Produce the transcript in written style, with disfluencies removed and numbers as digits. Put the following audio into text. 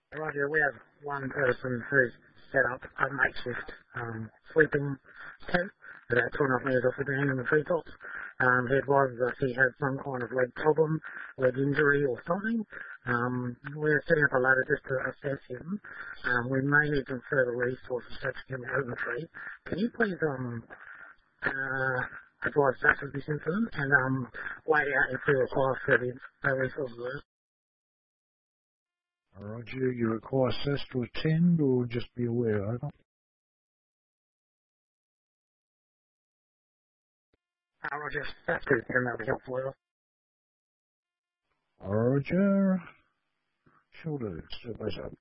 Roger, we have one person who's set up a makeshift sleeping tent about 2.5 metres off the ground in the treetops. He advises us he has some kind of leg problem, leg injury or something. We're setting up a ladder just to assess him. We may need some further resources to him out of the tree. Can you please advise us of this incident and weigh out if we require further resources? Roger, you require SAS to attend or just be aware, over? Roger, SAS to attend, that'll be helpful. Roger. Sure do. Step us up.